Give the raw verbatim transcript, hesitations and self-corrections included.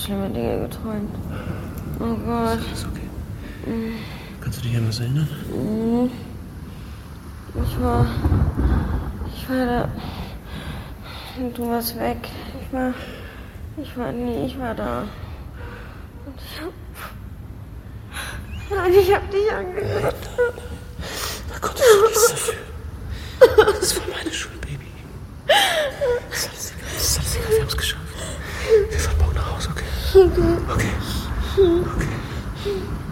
schlimme Dinge geträumt. Oh Gott. Ist okay. Mhm. Kannst du dich an was erinnern? Mhm. Ich war... Ich war da... Und du warst weg. Ich war... Ich war nie... Ich war da. Und ich hab... Nein, ich hab dich angeguckt. Na Gott, ich vergiss dafür. Das war meine Schuld, Baby. Das ist alles egal. Das ist alles egal. Wir haben's geschafft. Wir fahren morgen nach Hause, okay? Okay. Okay. Okay.